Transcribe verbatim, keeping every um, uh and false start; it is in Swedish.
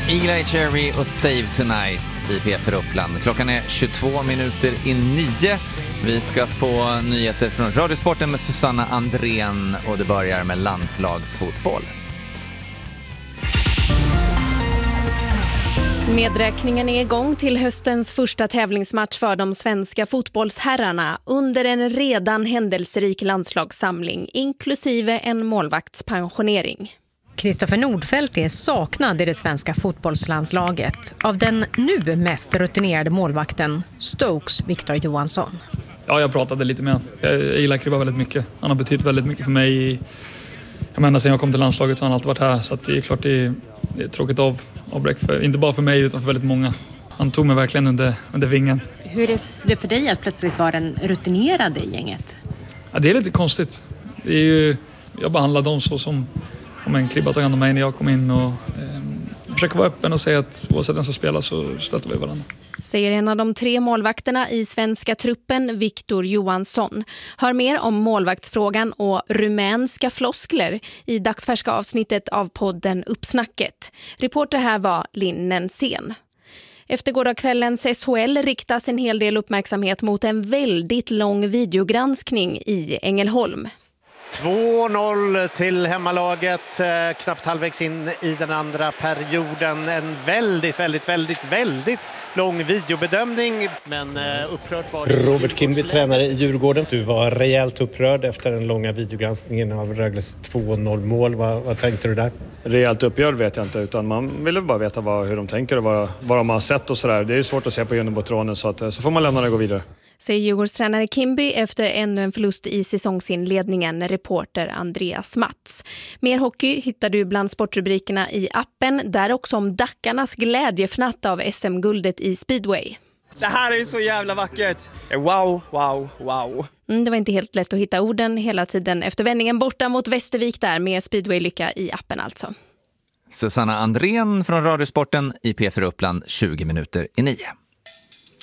Eagle-Eye Cherry och Save Tonight i P F Uppland. Klockan är tjugotvå minuter i nio. Vi ska få nyheter från Radiosporten med Susanna Andrén och det börjar med landslagsfotboll. Nedräkningen är igång till höstens första tävlingsmatch för de svenska fotbollsherrarna under en redan händelserik landslagssamling, inklusive en målvaktspensionering. Kristoffer Nordfeldt är saknad i det svenska fotbollslandslaget av den nu mest rutinerade målvakten, Stokes Victor Johansson. Ja, jag pratade lite med honom. Jag gillar Kribba väldigt mycket. Han har betytt väldigt mycket för mig. Jag menar, sen jag kom till landslaget så har han alltid varit här. Så att det är klart det är, det är tråkigt av, avbräck. För, inte bara för mig utan för väldigt många. Han tog mig verkligen under, under vingen. Hur är det för dig att plötsligt vara den rutinerade i gänget? Ja, det är lite konstigt. Det är ju, jag behandlar dem så som om en Kribba tog hand om mig när jag kom in. Och, eh, jag försöker vara öppen och säga att oavsett den som spelar så stöter vi varandra. Säger en av de tre målvakterna i svenska truppen, Victor Johansson. Hör mer om målvaktsfrågan och rumänska floskler i dagsfärska avsnittet av podden Uppsnacket. Reporter här var Linn Nensén. Efter gårdagskvällens S H L riktas en hel del uppmärksamhet mot en väldigt lång videogranskning i Ängelholm. två noll till hemmalaget, knappt halvvägs in i den andra perioden. En väldigt, väldigt, väldigt, väldigt lång videobedömning. Men upprört var det. Robert Kimby, tränare i Djurgården. Du var rejält upprörd efter den långa videogranskningen av Rögles två noll-mål. Vad, vad tänkte du där? Rejält upprörd vet jag inte, utan man vill bara veta vad, hur de tänker och vad, vad de har sett och sådär. Det är ju svårt att se på juniorbotronen, så, att, så får man lämna det och gå vidare. Säger Djurgårdstränare Kimby efter ännu en förlust i säsongsinledningen, reporter Andreas Mats. Mer hockey hittar du bland sportrubrikerna i appen, där också om Dackarnas glädjefnatt av S M-guldet i speedway. Det här är ju så jävla vackert. Wow, wow, wow. Mm, det var inte helt lätt att hitta orden hela tiden efter vändningen borta mot Västervik där. Mer speedway-lycka i appen alltså. Susanna Andrén från Radiosporten i P F Uppland, tjugo minuter i nio.